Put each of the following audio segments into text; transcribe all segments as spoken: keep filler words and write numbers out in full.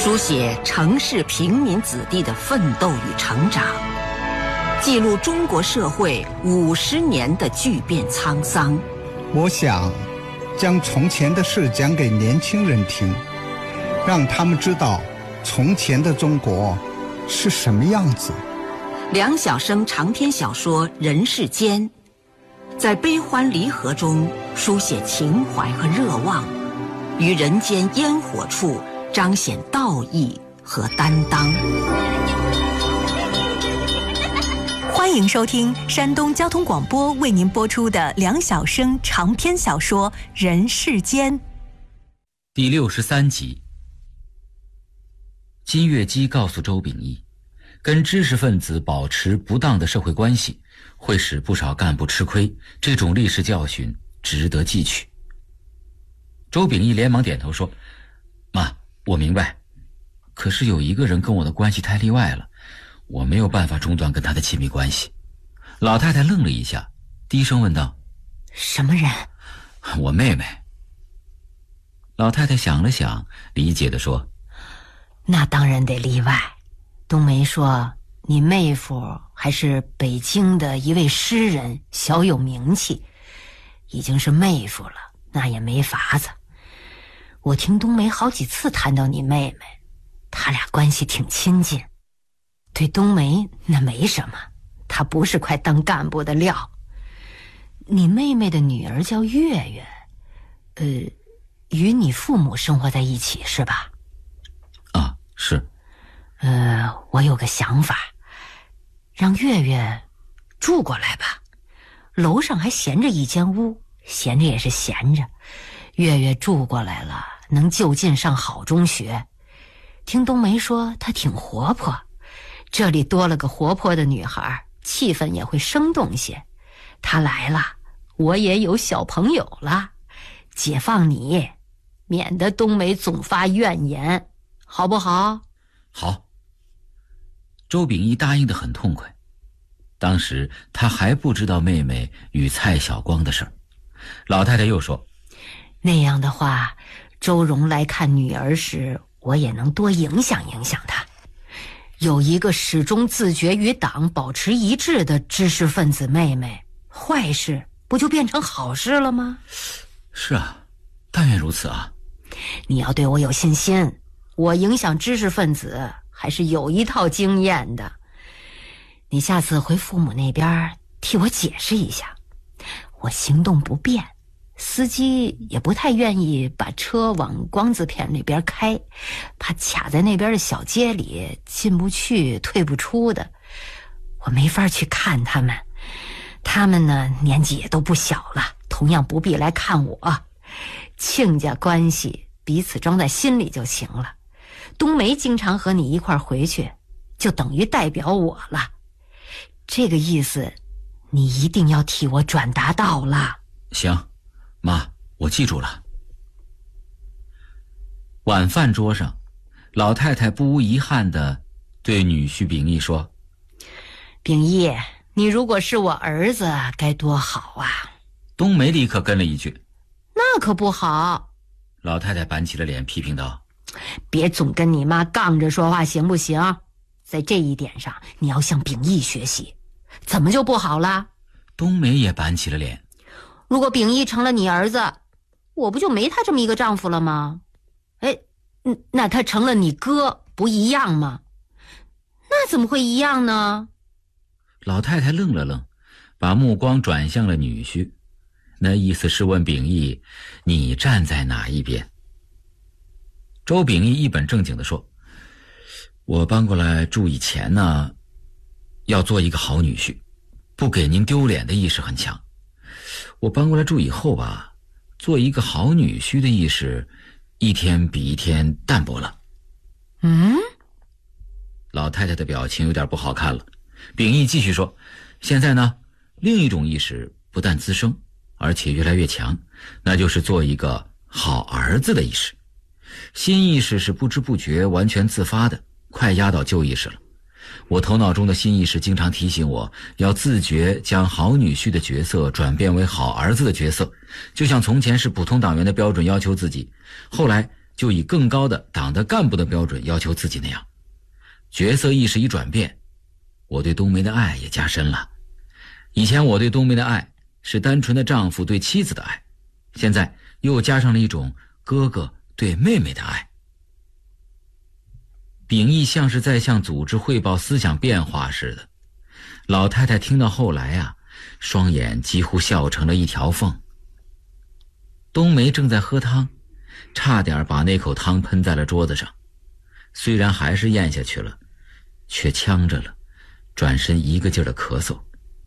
书写城市平民子弟的奋斗与成长，记录中国社会五十年的巨变沧桑。 我想将从前的事讲给年轻人听，让他们知道从前的中国是什么样子。 梁晓声长篇小说《人世间》，在悲欢离合中书写情怀和热望，于人间烟火处彰显道义和担当。 欢迎收听山东交通广播为您播出的梁晓声长篇小说《人世间》 第六十三集。金月姬告诉周秉义，跟知识分子保持不当的社会关系会使不少干部吃亏，这种历史教训值得汲取。周秉义连忙点头说：妈，我明白，可是有一个人跟我的关系太例外了，我没有办法中断跟他的亲密关系。老太太愣了一下，低声问道： 什么人？ 我妹妹。老太太想了想，理解地说： 那当然得例外。冬梅说你妹夫还是北京的一位诗人，小有名气，已经是妹夫了，那也没法子。我听冬梅好几次谈到你妹妹，他俩关系挺亲近。对冬梅那没什么，她不是块当干部的料。你妹妹的女儿叫月月，呃，与你父母生活在一起是吧？ 啊，是。 呃，我有个想法，让月月住过来吧。楼上还闲着一间屋，闲着也是闲着，月月住过来了，能就近上好中学。听冬梅说她挺活泼，这里多了个活泼的女孩，气氛也会生动些。她来了，我也有小朋友了，解放你，免得冬梅总发怨言，好不好？ 好。周秉义答应得很痛快。当时他还不知道妹妹与蔡晓光的事儿。老太太又说： 那样的话，周荣来看女儿时，我也能多影响影响她。有一个始终自觉与党保持一致的知识分子妹妹，坏事不就变成好事了吗？ 是啊，但愿如此啊。 你要对我有信心，我影响知识分子还是有一套经验的。你下次回父母那边替我解释一下，我行动不便，司机也不太愿意把车往光字片那边开，怕卡在那边的小街里，进不去退不出的，我没法去看他们。他们呢，年纪也都不小了，同样不必来看我。亲家关系彼此装在心里就行了。冬梅经常和你一块回去，就等于代表我了。这个意思你一定要替我转达到了。 行，妈，我记住了。晚饭桌上，老太太不无遗憾地对女婿秉义说： 秉义，你如果是我儿子该多好啊。 冬梅立刻跟了一句： 那可不好。 老太太板起了脸批评道： 别总跟你妈杠着说话行不行？在这一点上你要向秉义学习。怎么就不好了？ 冬梅也板起了脸。 如果秉义成了你儿子，我不就没他这么一个丈夫了吗？哎，那他成了你哥不一样吗？那怎么会一样呢？ 老太太愣了愣，把目光转向了女婿，那意思是问秉义，你站在哪一边？周秉义一本正经地说：我搬过来住以前呢，要做一个好女婿，不给您丢脸的意识很强。我搬过来住以后吧，做一个好女婿的意识一天比一天淡薄了。 嗯？ 老太太的表情有点不好看了。秉义继续说：现在呢，另一种意识不但滋生，而且越来越强，那就是做一个好儿子的意识。新意识是不知不觉完全自发的，快压倒旧意识了。我头脑中的新意识经常提醒我要自觉将好女婿的角色转变为好儿子的角色，就像从前是普通党员的标准要求自己，后来就以更高的党的干部的标准要求自己那样。角色意识一转变，我对冬梅的爱也加深了。以前我对冬梅的爱是单纯的丈夫对妻子的爱，现在又加上了一种哥哥对妹妹的爱。秉义像是在向组织汇报思想变化似的。老太太听到后来啊，双眼几乎笑成了一条缝。冬梅正在喝汤，差点把那口汤喷在了桌子上，虽然还是咽下去了，却呛着了，转身一个劲儿的咳嗽。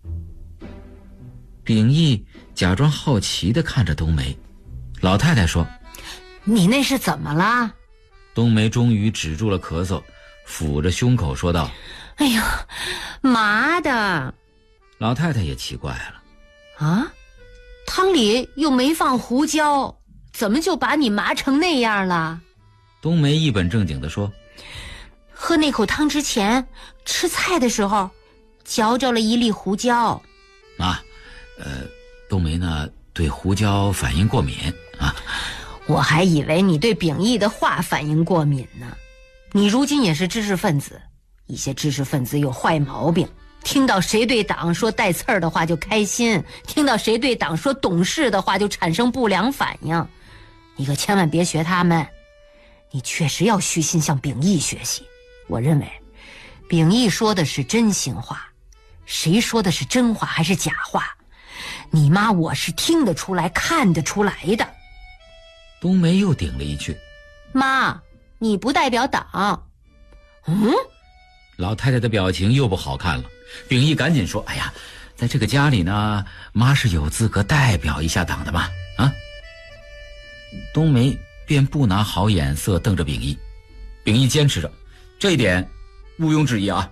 秉义假装好奇地看着冬梅。老太太说： 你那是怎么了？ 冬梅终于止住了咳嗽，抚着胸口说道： 哎呀，麻的。 老太太也奇怪了， 啊，汤里又没放胡椒，怎么就把你麻成那样了？ 冬梅一本正经地说： 喝那口汤之前，吃菜的时候嚼着了一粒胡椒。 啊，呃，冬梅呢对胡椒反应过敏啊。 我还以为你对秉义的话反应过敏呢。你如今也是知识分子，一些知识分子有坏毛病，听到谁对党说带刺儿的话就开心，听到谁对党说懂事的话就产生不良反应。你可千万别学他们，你确实要虚心向秉义学习。我认为秉义说的是真心话，谁说的是真话还是假话，你妈我是听得出来看得出来的。 冬梅又顶了一句： 妈，你不代表党。嗯， 老太太的表情又不好看了。秉义赶紧说：哎呀，在这个家里呢，妈是有资格代表一下党的嘛。啊，冬梅便不拿好眼色瞪着秉义。秉义坚持着，这一点毋庸置疑啊。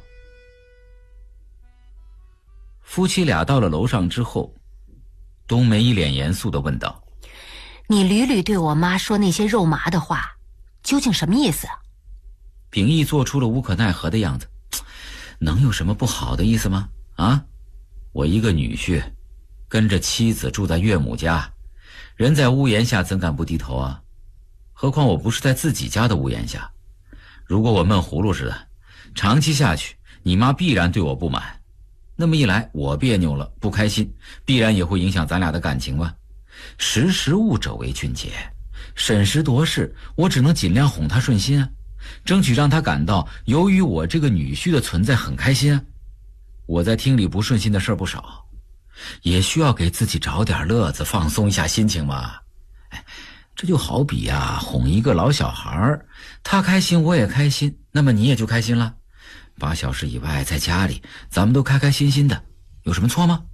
夫妻俩到了楼上之后，冬梅一脸严肃地问道： 你屡屡对我妈说那些肉麻的话，究竟什么意思啊？ 秉义做出了无可奈何的样子。能有什么不好的意思吗？啊，我一个女婿，跟着妻子住在岳母家，人在屋檐下怎敢不低头啊？何况我不是在自己家的屋檐下。如果我闷葫芦似的，长期下去，你妈必然对我不满。那么一来，我别扭了，不开心，必然也会影响咱俩的感情吧。识时务者为俊杰，审时度势，我只能尽量哄她顺心啊，争取让她感到由于我这个女婿的存在很开心啊。我在厅里不顺心的事儿不少，也需要给自己找点乐子，放松一下心情嘛。哎，这就好比呀、啊，哄一个老小孩，他开心我也开心，那么你也就开心了。八小时以外，在家里咱们都开开心心的，有什么错吗？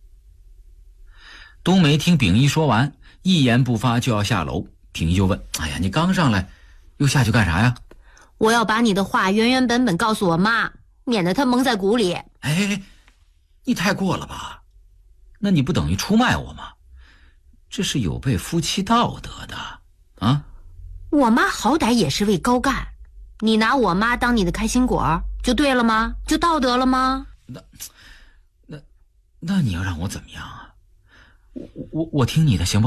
冬梅听秉义说完，一言不发就要下楼。秉义就问：哎呀，你刚上来又下去干啥呀？ 我要把你的话原原本本告诉我妈，免得她蒙在鼓里。 哎，你太过了吧？那你不等于出卖我吗？这是有悖夫妻道德的啊！ 我妈好歹也是位高干，你拿我妈当你的开心果就对了吗？就道德了吗？ 那那那你要让我怎么样啊？我我我听你的行不？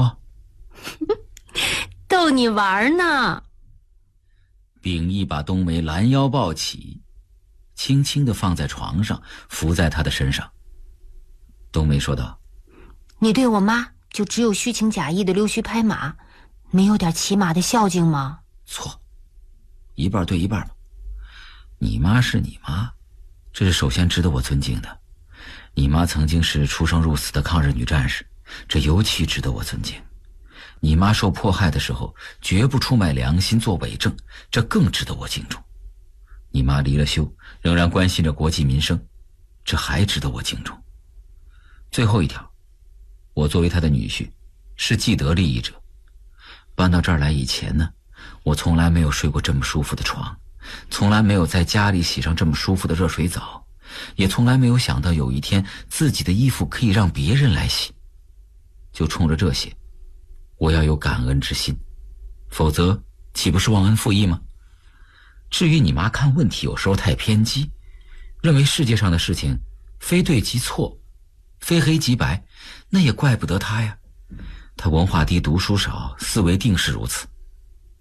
逗你玩呢。 秉义把冬梅拦腰抱起，轻轻地放在床上，伏在她的身上。冬梅说道： 你对我妈就只有虚情假意的溜须拍马，没有点起码的孝敬吗？ 错，一半对一半吧。你妈是你妈，这是首先值得我尊敬的。你妈曾经是出生入死的抗日女战士，这尤其值得我尊敬。你妈受迫害的时候绝不出卖良心做伪证，这更值得我敬重。你妈离了休，仍然关心着国计民生，这还值得我敬重。最后一条，我作为她的女婿，是既得利益者。搬到这儿来以前呢，我从来没有睡过这么舒服的床，从来没有在家里洗上这么舒服的热水澡，也从来没有想到有一天自己的衣服可以让别人来洗。就冲着这些，我要有感恩之心，否则岂不是忘恩负义吗？至于你妈看问题有时候太偏激，认为世界上的事情非对即错，非黑即白，那也怪不得她呀。她文化低，读书少，思维定是如此。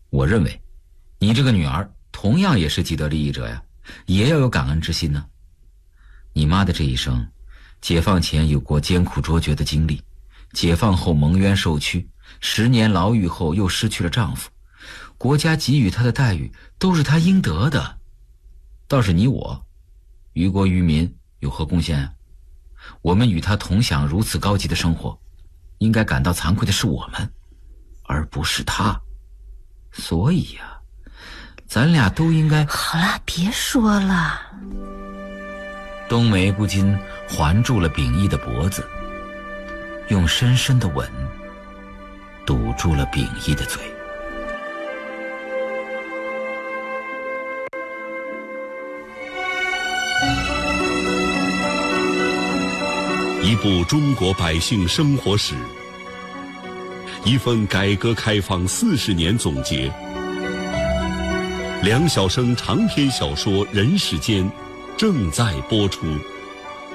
我认为，你这个女儿同样也是既得利益者呀，也要有感恩之心呢。你妈的这一生，解放前有过艰苦卓绝的经历，解放后蒙冤受屈，十年牢狱后又失去了丈夫，国家给予她的待遇都是她应得的。倒是你我，于国于民有何贡献啊？我们与她同享如此高级的生活，应该感到惭愧的是我们，而不是她。所以呀、啊，咱俩都应该…… 好了，别说了。 冬梅不禁环住了秉义的脖子，用深深的吻堵住了秉义的嘴。 一部中国百姓生活史，一份改革开放四十年总结。梁晓声长篇小说《人世间》正在播出。